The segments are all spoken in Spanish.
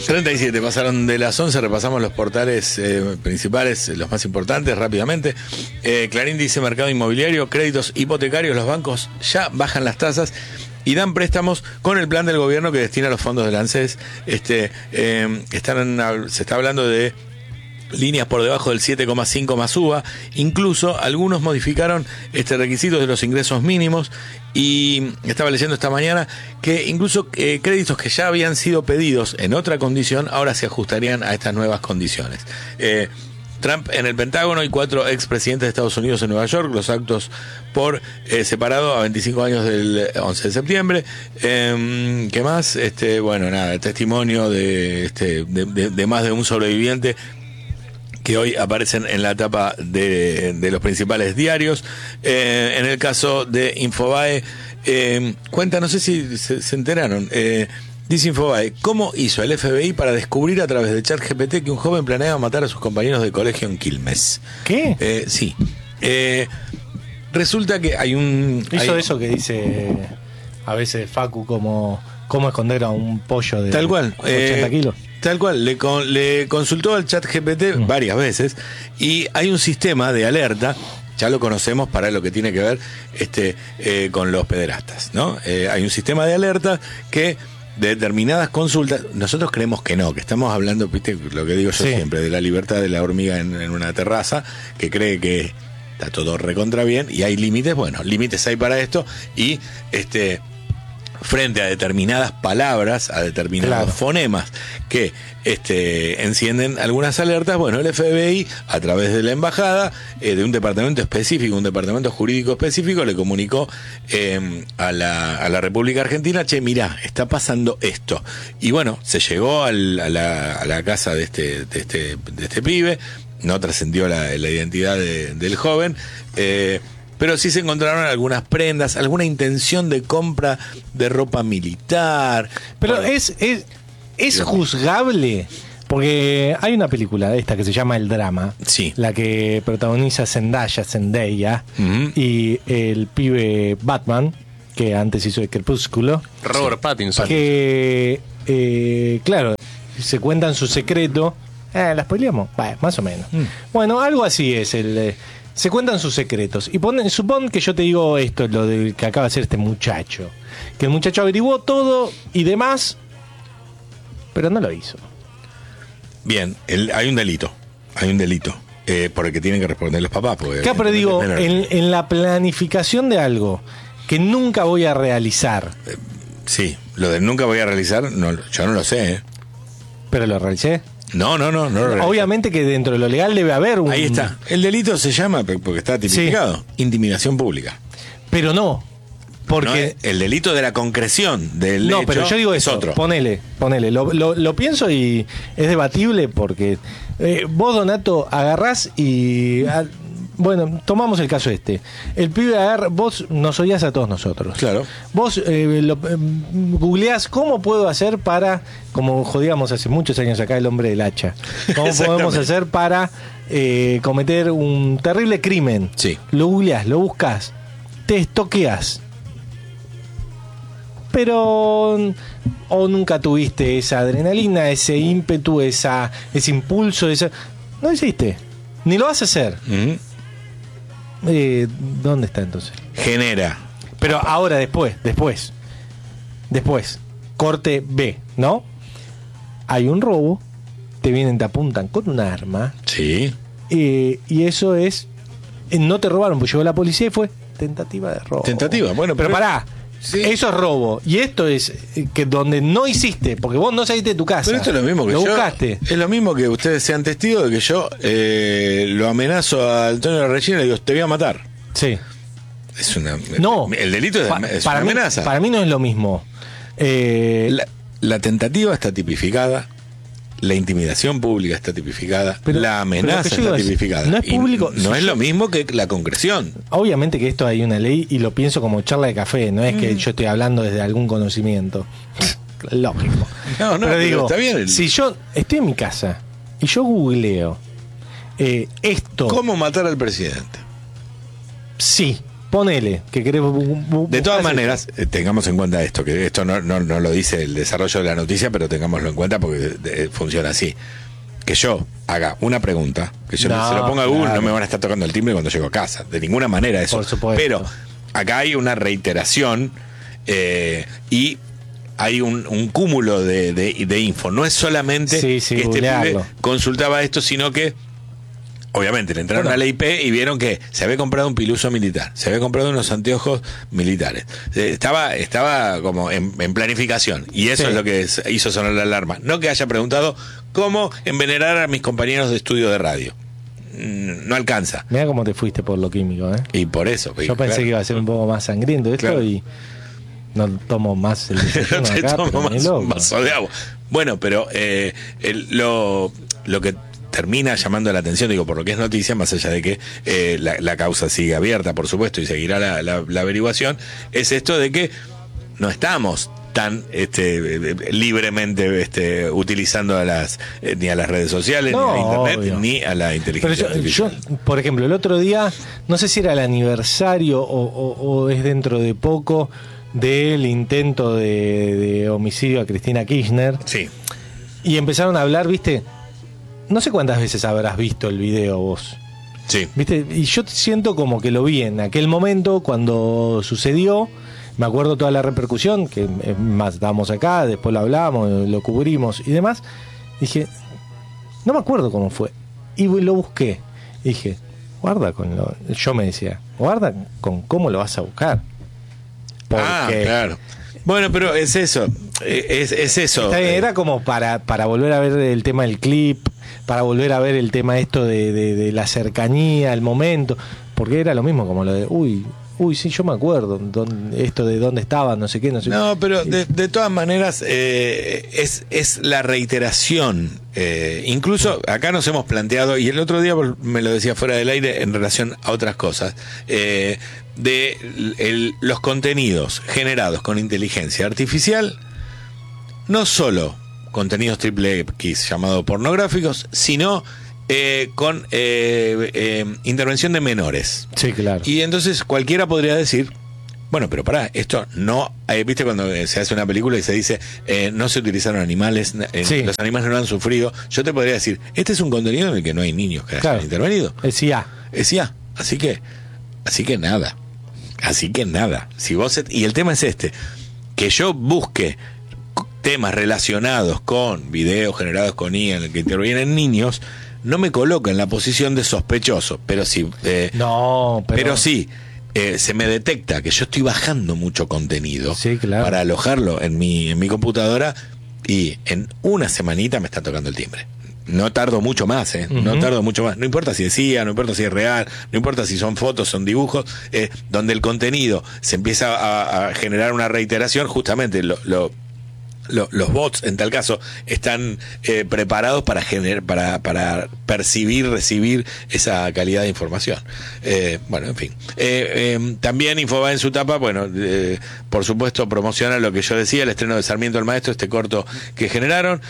37 pasaron de las 11, repasamos los portales principales, los más importantes rápidamente. Clarín dice: mercado inmobiliario, créditos hipotecarios, los bancos ya bajan las tasas y dan préstamos con el plan del gobierno que destina los fondos del ANSES. Se está hablando de líneas por debajo del 7,5 más UVA. Incluso algunos modificaron requisitos de los ingresos mínimos, y estaba leyendo esta mañana que incluso créditos que ya habían sido pedidos en otra condición ahora se ajustarían a estas nuevas condiciones. Trump en el Pentágono y 4 expresidentes de Estados Unidos en Nueva York, los actos por separado a 25 años del 11 de septiembre. ¿Qué más? El testimonio de más de un sobreviviente que hoy aparecen en la tapa de los principales diarios. En el caso de Infobae, cuenta, no sé si se enteraron, dice Infobae: ¿cómo hizo el FBI para descubrir a través de ChatGPT que un joven planeaba matar a sus compañeros de colegio en Quilmes? ¿Qué? Sí. Resulta que hay un... Hizo eso que dice a veces Facu, cómo esconder a un pollo de tal cual, 80 kilos. Tal cual, le consultó al ChatGPT varias veces, y hay un sistema de alerta, ya lo conocemos para lo que tiene que ver con los pederastas, ¿no? Hay un sistema de alerta que de determinadas consultas, nosotros creemos que no, que estamos hablando, viste, lo que digo yo siempre, de la libertad de la hormiga en una terraza, que cree que está todo recontra bien, y hay límites, límites hay para esto, y frente a determinadas palabras, a determinados fonemas que encienden algunas alertas, el FBI, a través de la embajada, de un departamento específico, un departamento jurídico específico, le comunicó a la República Argentina: che, mirá, está pasando esto. Y se llegó a la casa de este pibe. No trascendió la identidad del joven, pero sí se encontraron algunas prendas, alguna intención de compra de ropa militar. Pero es juzgable, porque hay una película esta que se llama El Drama, sí, la que protagoniza Zendaya, y el pibe Batman, que antes hizo El Crepúsculo, Robert Pattinson, que claro, se cuentan su secreto. ¿La spoileamos? Más o menos. Bueno, algo así es se cuentan sus secretos. Y supón que yo te digo esto, lo de que acaba de hacer este muchacho. Que el muchacho averiguó todo y demás, pero no lo hizo. Bien, hay un delito. Por el que tienen que responder los papás. Claro, pero digo, en la planificación de algo que nunca voy a realizar. Sí, lo de nunca voy a realizar, yo no lo sé. ¿Pero lo realicé? No. Obviamente que dentro de lo legal debe haber un... Ahí está. El delito se llama, porque está tipificado, intimidación pública. Pero no, porque... No, el delito de la concreción del hecho. No, pero yo digo eso, otro. Ponele. Lo pienso y es debatible porque vos, Donato, agarrás y... tomamos el caso el pibe agarra, vos nos odias a todos nosotros. Claro. Vos googleás cómo puedo hacer para, como jodíamos hace muchos años acá, el hombre del hacha. ¿Cómo podemos hacer para cometer un terrible crimen? Sí. Lo googleás, lo buscas, te estoqueás. Pero o nunca tuviste esa adrenalina, ese ímpetu, ese impulso, no existe. Ni lo vas a hacer. ¿Dónde está entonces? Genera. Pero ahora, después, corte B, ¿no? Hay un robo, te apuntan con un arma. Sí. Y eso es... No te robaron, pues llegó la policía y fue tentativa de robo. Pero pará. Sí. Eso es robo. Y esto es que donde no hiciste, porque vos no saliste de tu casa. Pero esto es lo mismo que lo buscaste. Es lo mismo que ustedes sean testigos de que yo lo amenazo a Antonio Regina y le digo: te voy a matar. Sí. Es una... No. El delito es una amenaza. Para mí no es lo mismo. La tentativa está tipificada. La intimidación pública está tipificada, la amenaza está tipificada. No es público. No es lo mismo que la concreción. Obviamente que esto hay una ley y lo pienso como charla de café, no es que yo estoy hablando desde algún conocimiento. Lógico. No, pero digo, está bien. Si yo estoy en mi casa y yo googleo esto. ¿Cómo matar al presidente? Sí. ponele que querés de todas maneras, tengamos en cuenta esto, que esto no lo dice el desarrollo de la noticia, pero tengámoslo en cuenta porque funciona así. Que yo haga una pregunta, que yo se lo ponga a Google, claro, no me van a estar tocando el timbre cuando llego a casa. De ninguna manera eso. Por supuesto. Pero acá hay una reiteración y hay un cúmulo de info. No es solamente que este pibe consultaba esto, sino que obviamente le entraron a la IP y vieron que se había comprado un piluso militar, se había comprado unos anteojos militares. Estaba como en planificación. Y eso es lo que hizo sonar la alarma. No que haya preguntado cómo envenenar a mis compañeros de estudio de radio. No alcanza. Mira cómo te fuiste por lo químico, ¿eh? Y por eso. Yo pensé que iba a ser un poco más sangriento esto y no tomo más el desayuno acá, tomo más un vaso de agua. Bueno, pero lo que termina llamando la atención, digo, por lo que es noticia, más allá de que la causa sigue abierta, por supuesto, y seguirá la averiguación, es esto de que no estamos tan libremente utilizando ni a las redes sociales, ni a internet, obvio, ni a la inteligencia artificial. Yo, por ejemplo, el otro día, no sé si era el aniversario o es dentro de poco del intento de homicidio a Cristina Kirchner. Sí. Y empezaron a hablar, ¿viste? No sé cuántas veces habrás visto el video vos. Sí. ¿Viste? Y yo siento como que lo vi en aquel momento cuando sucedió. Me acuerdo toda la repercusión, que más estábamos acá, después lo hablamos, lo cubrimos y demás. Dije, no me acuerdo cómo fue. Y lo busqué. Dije, guarda con lo... Yo me decía, guarda con cómo lo vas a buscar. Porque claro. Bueno, pero es eso. Es eso. Era como para volver a ver el tema del clip, para volver a ver el tema esto de la cercanía, el momento, porque era lo mismo como lo de, uy, sí, yo me acuerdo, esto de dónde estaban, no sé qué. No, pero de todas maneras es la reiteración. Incluso acá nos hemos planteado, y el otro día me lo decía fuera del aire en relación a otras cosas, los contenidos generados con inteligencia artificial, no solo contenidos triple X llamados pornográficos, sino con intervención de menores. Sí, claro. Y entonces cualquiera podría decir, bueno, pero pará, esto no... ¿Viste cuando se hace una película y se dice no se utilizaron animales, los animales no han sufrido? Yo te podría decir, este es un contenido en el que no hay niños que hayan intervenido. Es IA. Así que nada. Si vos y el tema es que yo busque temas relacionados con videos generados con IA en el que intervienen niños, no me coloca en la posición de sospechoso, pero sí pero sí se me detecta que yo estoy bajando mucho contenido para alojarlo en mi computadora y en una semanita me está tocando el timbre. No tardo mucho más, no tardo mucho más. No importa si decía, no importa si es real, no importa si son fotos, son dibujos, donde el contenido se empieza a generar una reiteración, justamente los bots en tal caso están preparados para recibir esa calidad de información. Bueno, en fin. También Infobae en su tapa, por supuesto promociona lo que yo decía, el estreno de Sarmiento el Maestro, este corto que generaron.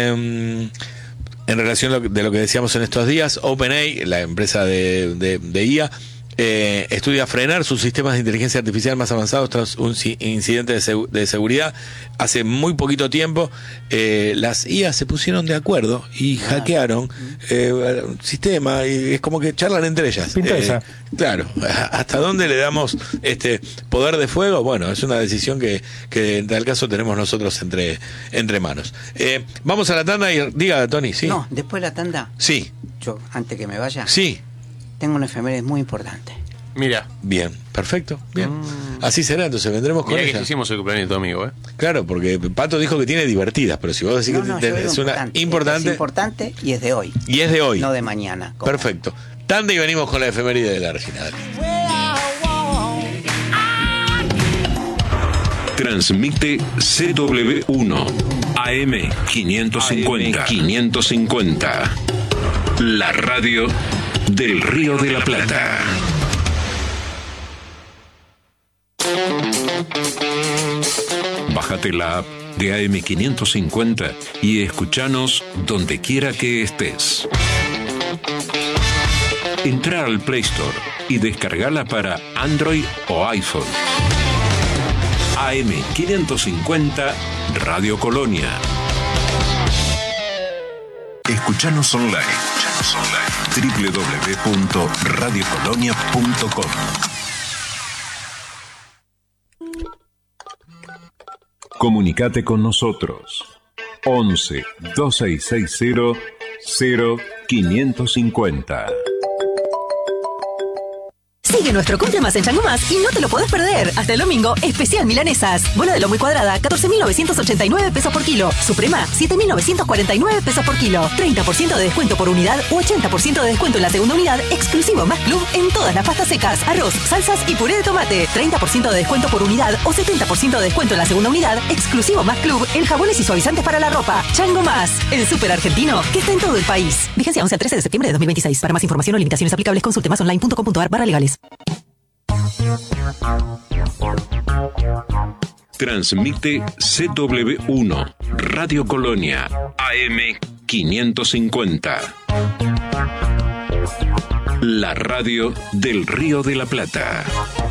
En relación de lo que decíamos en estos días, OpenAI, la empresa de IA, estudia frenar sus sistemas de inteligencia artificial más avanzados tras un incidente de seguridad. Hace muy poquito tiempo las IA se pusieron de acuerdo y hackearon un sistema, y es como que charlan entre ellas. Claro, ¿hasta dónde le damos poder de fuego? Bueno, es una decisión que en tal caso tenemos nosotros entre manos. Vamos a la tanda y diga, Tony, ¿sí? No, después de la tanda. Sí. Yo, antes que me vaya. Sí. Tengo una efeméride muy importante. Mira. Bien, perfecto. Bien. Así será, entonces vendremos con ella. Que hicimos el cumpleaños de tu amigo, Claro, porque Pato dijo que tiene divertidas, pero si vos decís que es una importante. Es importante y es de hoy. Y es de hoy. No de mañana. Perfecto. Tanda y venimos con la efeméride de la Regina. Transmite CW1 AM 550. La radio del Río de la Plata. Bájate la app de AM550 y escuchanos donde quiera que estés. Entrá al Play Store y descargala para Android o iPhone. AM550 Radio Colonia. Escuchanos online. www.radiocolonia.com. Comunicate con nosotros. 11 2660 0550. Sigue nuestro Cumple Más en Chango Más y no te lo podés perder. Hasta el domingo, especial milanesas. Bola de lomo y cuadrada, 14.989 pesos por kilo. Suprema, 7.949 pesos por kilo. 30% de descuento por unidad u 80% de descuento en la segunda unidad, exclusivo Más Club en todas las pastas secas, arroz, salsas y puré de tomate. 30% de descuento por unidad o 70% de descuento en la segunda unidad, exclusivo Más Club en jabones y suavizantes para la ropa. Chango Más, el súper argentino que está en todo el país. Vigencia 11 al 13 de septiembre de 2026. Para más información o limitaciones aplicables, consulte masonline.com.ar/legales. Transmite CW1 Radio Colonia AM550. La radio del Río de la Plata.